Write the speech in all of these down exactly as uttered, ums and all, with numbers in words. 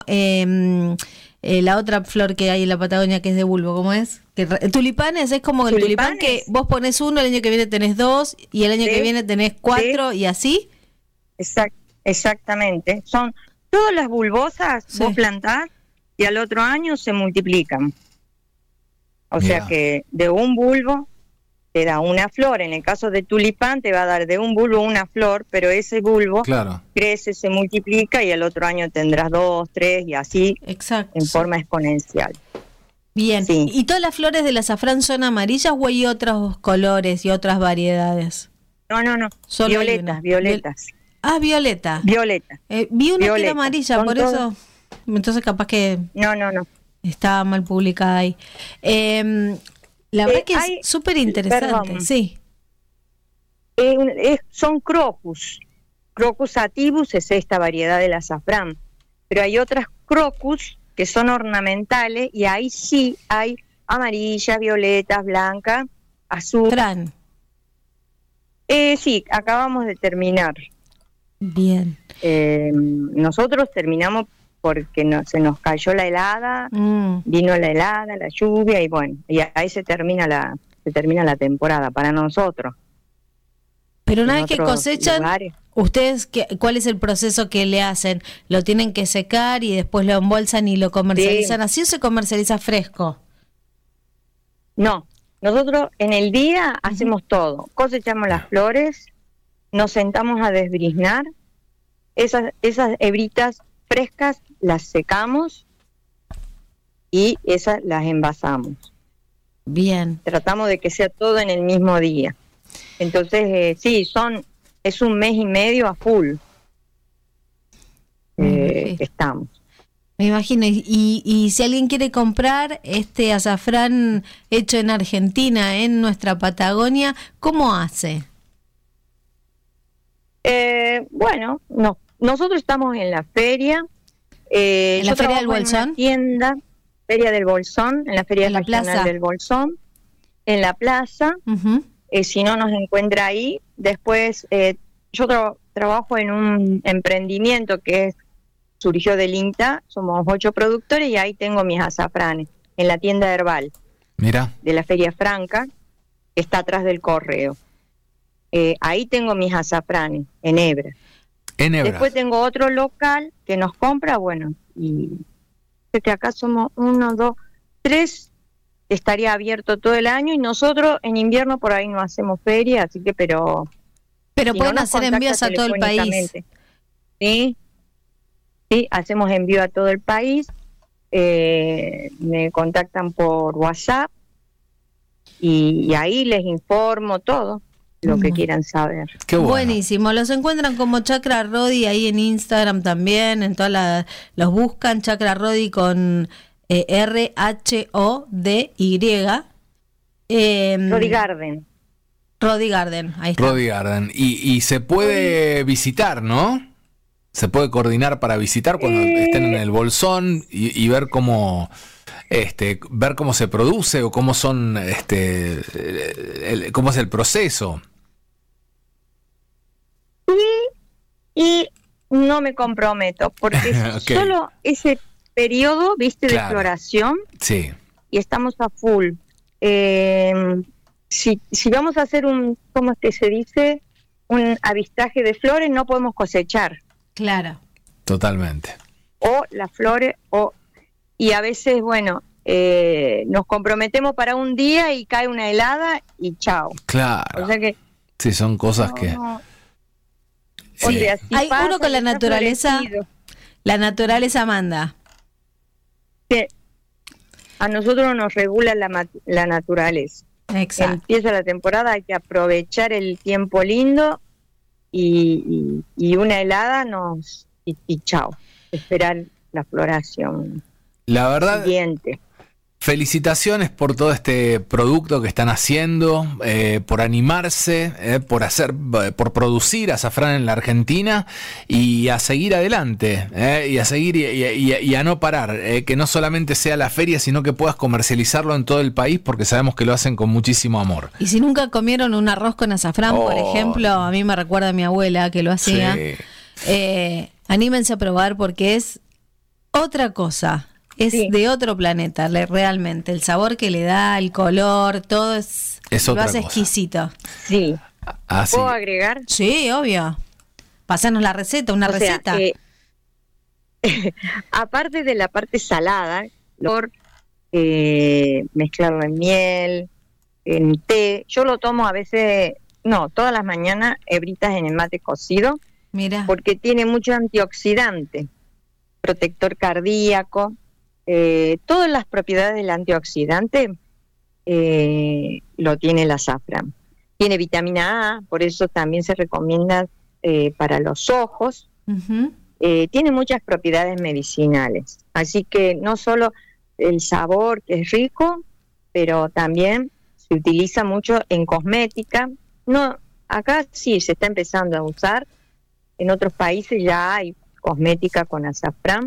Eh, eh, la otra flor que hay en la Patagonia que es de bulbo, ¿cómo es? Que, tulipanes, es como el tulipán que vos pones uno, el año que viene tenés dos, y el año sí, que viene tenés cuatro, sí, y así. Exact, exactamente. Son todas las bulbosas, sí, vos plantás y al otro año se multiplican. O Mira. sea que de un bulbo te da una flor. En el caso de tulipán te va a dar de un bulbo una flor, pero ese bulbo claro. crece, se multiplica y el otro año tendrás dos, tres y así. Exacto. En forma exponencial. Bien. Sí. ¿Y todas las flores del azafrán son amarillas o hay otros colores y otras variedades? No, no, no. Solo violetas, violetas. Ah, violeta. Violeta. Eh, vi una violeta. Que era amarilla, son por todos... eso. Entonces capaz que... No, no, no. Estaba mal publicada ahí. Eh, la verdad eh, que hay, es súper interesante, perdón. Sí. Eh, es, son crocus. Crocus sativus es esta variedad del azafrán. Pero hay otras crocus que son ornamentales y ahí sí hay amarillas, violetas, blancas, azul. Fran. Eh, sí, acabamos de terminar. Bien. Eh, nosotros terminamos porque no, se nos cayó la helada, mm. vino la helada, la lluvia y bueno, y ahí se termina la se termina la temporada para nosotros. Pero una vez que cosechan, lugares. ¿Ustedes qué, cuál es el proceso que le hacen? ¿Lo tienen que secar y después lo embolsan y lo comercializan sí. así o se comercializa fresco? No, nosotros en el día uh-huh. hacemos todo. Cosechamos las flores, nos sentamos a desbriznar, esas, esas hebritas frescas las secamos y esas las envasamos. Bien. Tratamos de que sea todo en el mismo día. Entonces, eh, sí, son es un mes y medio a full. Eh, sí. Estamos. Me imagino. Y, y, y si alguien quiere comprar este azafrán hecho en Argentina, en nuestra Patagonia, ¿cómo hace? Eh, bueno, no. Nosotros estamos en la feria. Eh, ¿En la Feria del Bolsón? En una tienda, Feria del Bolsón, en la Feria ¿En la plaza del Bolsón, en la plaza. Uh-huh. Eh, si no nos encuentra ahí, después eh, yo tra- trabajo en un emprendimiento que es, surgió del INTA, somos ocho productores y ahí tengo mis azafranes, en la tienda Herbal. Mira. De la Feria Franca, que está atrás del correo. Eh, ahí tengo mis azafranes, en hebra. En hebra. Después tengo otro local que nos compra, bueno, y que acá somos uno, dos, tres, estaría abierto todo el año y nosotros en invierno por ahí no hacemos feria, así que pero... Pero si pueden no hacer envíos a todo el país. Sí, sí, hacemos envío a todo el país, eh, me contactan por WhatsApp y, y ahí les informo todo lo que quieran saber. Qué bueno. Buenísimo, los encuentran como Chacra Rodi ahí en Instagram también, en todas las, los buscan Chacra Rodi con eh, R H O D Y. Eh, Rodi Garden. Rodi Garden, ahí está. Rodi Garden. Y, y se puede visitar, ¿no? Se puede coordinar para visitar cuando eh, estén en el Bolsón y, y ver cómo... Este, ver cómo se produce o cómo son, este, el, el, cómo es el proceso. Sí, y no me comprometo, porque okay. solo ese periodo, viste, claro. de floración, sí. y estamos a full. Eh, si, si vamos a hacer un, ¿cómo es que se dice? Un avistaje de flores, no podemos cosechar. Claro. Totalmente. O las flores, o... Y a veces, bueno, eh, nos comprometemos para un día y cae una helada y chao. Claro. O sea que... Sí, son cosas no, que... No. Sí. O sea, si hay pasa, uno con la naturaleza, florecido. La naturaleza manda. Sí. A nosotros nos regula la, la naturaleza. Exacto. Empieza la temporada, hay que aprovechar el tiempo lindo y, y, y una helada nos... Y, y chao. Esperar la floración. La verdad, siguiente. Felicitaciones por todo este producto que están haciendo, eh, por animarse, eh, por hacer, por producir azafrán en la Argentina y a seguir adelante, eh, y a seguir y, y, y a no parar, eh, que no solamente sea la feria, sino que puedas comercializarlo en todo el país, porque sabemos que lo hacen con muchísimo amor. Y si nunca comieron un arroz con azafrán, oh. por ejemplo, a mí me recuerda a mi abuela que lo hacía. Sí. Eh, anímense a probar porque es otra cosa. Es sí. de otro planeta, realmente. El sabor que le da, el color, todo es, es lo otra hace cosa. exquisito. Sí. Ah, sí. ¿Puedo agregar? Sí, obvio. Pasanos la receta, una o receta. Sea, eh, aparte de la parte salada, por eh, mezclarlo en miel, en té. Yo lo tomo a veces, no, todas las mañanas, hebritas en el mate cocido. Mira. Porque tiene mucho antioxidante, protector cardíaco, eh, todas las propiedades del antioxidante eh, lo tiene el azafrán. Tiene vitamina A, por eso también se recomienda eh, para los ojos. Uh-huh. Eh, tiene muchas propiedades medicinales, así que no solo el sabor, que es rico, pero también se utiliza mucho en cosmética. No, acá sí se está empezando a usar. En otros países ya hay cosmética con azafrán,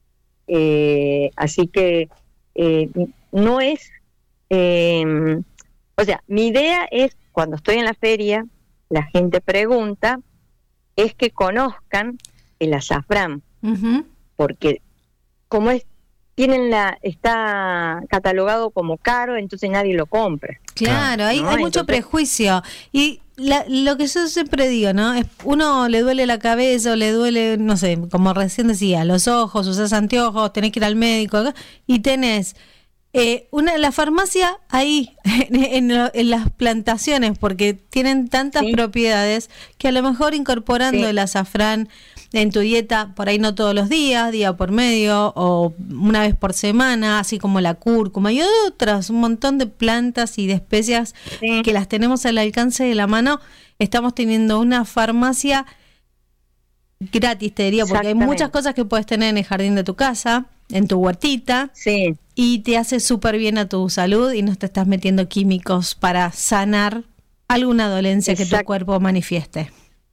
eh, así que eh, no es, eh, o sea, mi idea es, cuando estoy en la feria, la gente pregunta, es que conozcan el azafrán, uh-huh. porque como es, tienen la, está catalogado como caro, entonces nadie lo compra. Claro, hay, ¿no? hay mucho Entonces, prejuicio. Y la, lo que yo siempre digo, ¿no? Es, uno le duele la cabeza o le duele, no sé, como recién decía, los ojos, usás anteojos, tenés que ir al médico, y tenés eh, una la farmacia ahí, en, en, en las plantaciones, porque tienen tantas sí. propiedades que a lo mejor incorporando sí. el azafrán en tu dieta, por ahí no todos los días, día por medio o una vez por semana, así como la cúrcuma y otras, un montón de plantas y de especias sí. que las tenemos al alcance de la mano. Estamos teniendo una farmacia gratis, te diría, porque hay muchas cosas que puedes tener en el jardín de tu casa, en tu huertita, sí. y te hace súper bien a tu salud y no te estás metiendo químicos para sanar alguna dolencia Exacto. que tu cuerpo manifieste.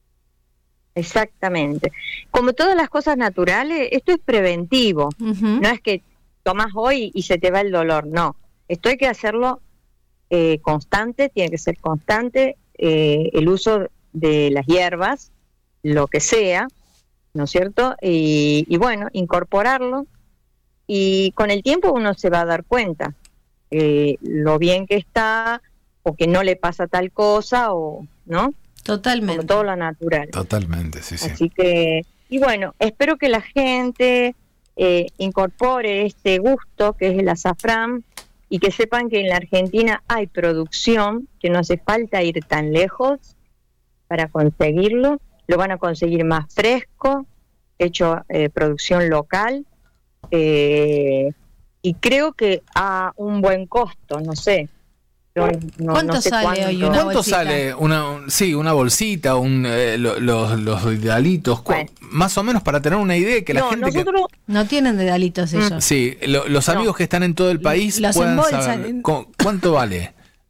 Exactamente. Como todas las cosas naturales, esto es preventivo. Uh-huh. No es que tomas hoy y se te va el dolor, no. Esto hay que hacerlo eh, constante, tiene que ser constante eh, el uso de las hierbas, lo que sea, ¿no es cierto? Y, y bueno, incorporarlo y con el tiempo uno se va a dar cuenta eh, lo bien que está o que no le pasa tal cosa o, ¿no? Totalmente. Como todo lo natural. Totalmente, sí, sí. Así que, y bueno, espero que la gente eh, incorpore este gusto que es el azafrán y que sepan que en la Argentina hay producción, que no hace falta ir tan lejos para conseguirlo, lo van a conseguir más fresco, hecho eh, producción local, eh, y creo que a un buen costo, no sé. No, no, ¿Cuánto no sé sale cuánto. hoy una ¿Cuánto bolsita? sale una, un, sí, una bolsita, un, eh, lo, los, los dedalitos? Bueno. Más o menos para tener una idea que la no, gente nosotros... que... No tienen dedalitos ellos. Sí, lo, los amigos no. que están en todo el país los puedan embolsan. saber cu- cuánto vale.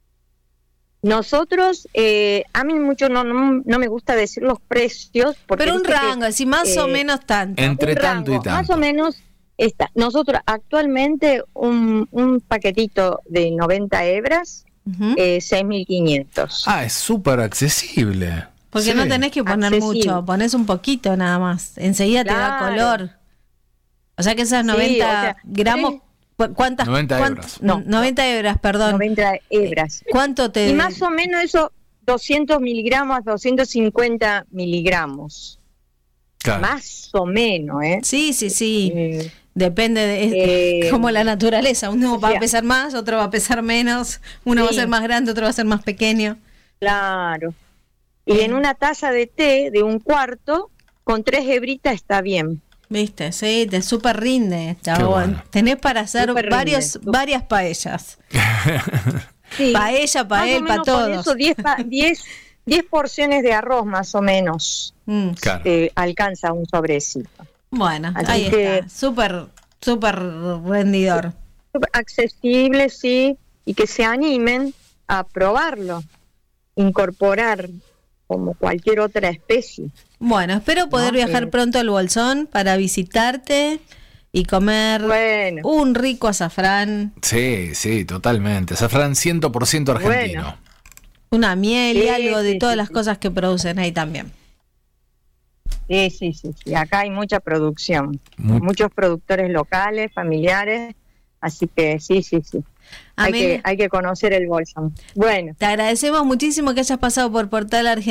Nosotros, eh, a mí mucho no, no no me gusta decir los precios. Porque pero un rango, que, si más eh, o menos tanto. Entre un tanto rango, y tanto. Más o menos está. Nosotros actualmente un, un paquetito de noventa hebras, uh-huh. eh, seis mil quinientos. Ah, es súper accesible. Porque sí. no tenés que poner accesible. mucho, pones un poquito nada más. Enseguida claro. te da color. O sea que esas noventa sí, o sea, gramos... Sí. ¿Cuántas? noventa cuánt, hebras. No, noventa hebras, perdón. noventa hebras. ¿Cuánto te...? Y más o menos eso, doscientos miligramos, doscientos cincuenta miligramos. Claro. Más o menos, ¿eh? Sí, sí, sí. Eh, Depende de eh, como la naturaleza. Uno va a pesar más, otro va a pesar menos. Uno sí. va a ser más grande, otro va a ser más pequeño. Claro. Y eh. en una taza de té de un cuarto, con tres hebritas está bien. Viste, sí, te súper rinde. Bueno. Tenés para hacer varios, rinde. varias paellas. Sí. Paella, pael, para todos. Por eso diez porciones de arroz más o menos mm. claro. eh, alcanza un sobrecito. Bueno, Así ahí que, está. Súper, súper rendidor. Súper accesible, sí, y que se animen a probarlo, incorporar como cualquier otra especie. Bueno, espero poder no, viajar eh. pronto al Bolsón para visitarte y comer bueno. un rico azafrán. Sí, sí, totalmente. Azafrán cien por ciento argentino. Bueno. Una miel sí, y algo de sí, todas sí, las sí. cosas que producen ahí también. Sí, sí, sí, sí. Acá hay mucha producción, Muy... muchos productores locales, familiares, así que sí, sí, sí. Hay que, hay que conocer el bálsamo. Bueno. Te agradecemos muchísimo que hayas pasado por Portal Argentina.